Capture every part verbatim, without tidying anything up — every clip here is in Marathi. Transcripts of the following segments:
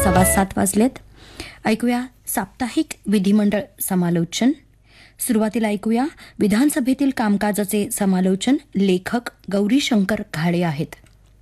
सव्वा सात वाजलेत. ऐकूया साप्ताहिक विधिमंडळ समालोचन. सुरुवातीला ऐकूया विधानसभेतील कामकाजाचे समालोचन. लेखक गौरीशंकर घाळे आहेत.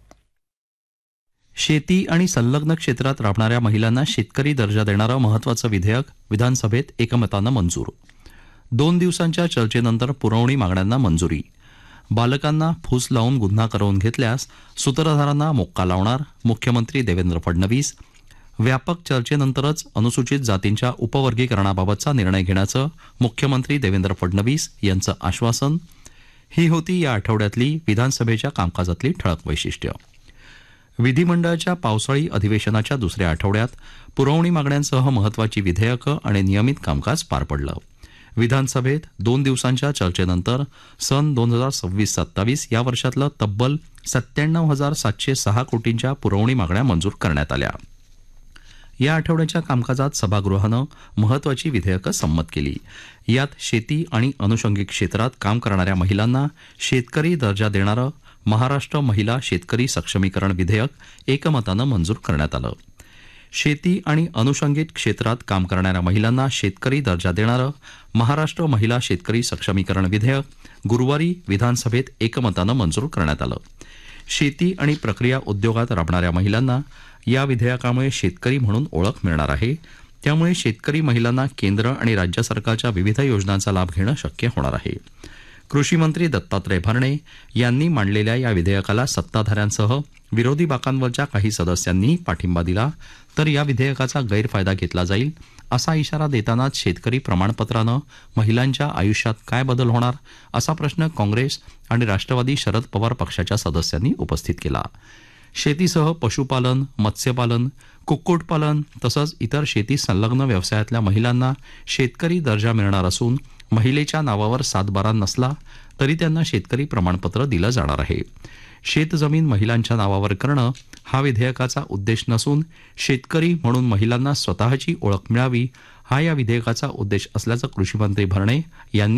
शेती आणि संलग्न क्षेत्रात राबणाऱ्या महिलांना शेतकरी दर्जा देणारं महत्त्वाचं विधेयक विधानसभेत एकमतानं मंजूर. दोन दिवसांच्या चर्चेनंतर पुरवणी मागण्यांना मंजुरी. बालकांना फूस लावून गुन्हा करवून घेतल्यास सूत्रधारांना मोक्का लावणार मुख्यमंत्री देवेंद्र फडणवीस. व्यापक चर्चेनंतरच अनुसूचित जातींच्या उपवर्गीकरणाबाबतचा निर्णय घेण्याचं मुख्यमंत्री देवेंद्र फडणवीस यांचं आश्वासन. ही होती या आठवड्यातली विधानसभेच्या कामकाजातली ठळक वैशिष्ट्य. विधिमंडळाच्या पावसाळी अधिवेशनाच्या दुसऱ्या आठवड्यात पुरवणी मागण्यांसह महत्त्वाची विधेयकं आणि नियमित कामकाज पार पडलं. विधानसभेत दोन दिवसांच्या चर्चेनंतर सन दोन हजार सव्वीस सत्तावीस या वर्षातलं तब्बल सत्त्याण्णव हजार सातशे सहा कोटींच्या पुरवणी मागण्या मंजूर करण्यात आल्या. या आठवड्याच्या कामकाजात सभागृहानं महत्त्वाची विधेयकं संमत केली. यात शेती आणि अनुषंगिक क्षेत्रात काम करणाऱ्या महिलांना शेतकरी दर्जा देणारं महाराष्ट्र महिला शेतकरी सक्षमीकरण विधेयक एकमतानं मंजूर करण्यात आलं. शेती आणि अनुषंगिक क्षेत्रात काम करणाऱ्या महिलांना शेतकरी दर्जा देणारं महाराष्ट्र महिला शेतकरी सक्षमीकरण विधेयक गुरुवारी विधानसभेत एकमतानं मंजूर करण्यात आलं. शेती आणि प्रक्रिया उद्योगात राबणाऱ्या महिलांना या विधेयकामुळे शेतकरी म्हणून ओळख मिळणार आहे. त्यामुळे शेतकरी महिलांना केंद्र आणि राज्य सरकारच्या विविध योजनांचा लाभ घेणं शक्य होणार आहे. कृषी मंत्री दत्तात्रय भरणे यांनी मांडलेल्या या विधेयकाला सत्ताधाऱ्यांसह विरोधी बाकांवरच्या काही सदस्यांनी पाठिंबा दिला, तर या विधेयकाचा गैरफायदा घेतला जाईल असा इशारा देतानाच शेतकरी प्रमाणपत्रानं महिलांच्या आयुष्यात काय बदल होणार असा प्रश्न काँग्रेस आणि राष्ट्रवादी शरद पवार पक्षाच्या सदस्यांनी उपस्थित केला. शेतीसह पशुपालन, मत्स्यपालन, कुक्कुटपालन तसंच इतर शेती संलग्न व्यवसायातल्या महिलांना शेतकरी दर्जा मिळणार असून महिलेच्या नावावर सातबारा नसला तरी त्यांना शेतकरी प्रमाणपत्र दिलं जाणार आहे. शेतजमीन महिलांच्या नावावर करणं हा विधेयकाचा उद्देश नसून शेतकरी म्हणून महिलांना स्वतःची ओळख मिळावी हा या विधेयकाचा उद्देश असल्याचं कृषीमंत्री भरणे यांनी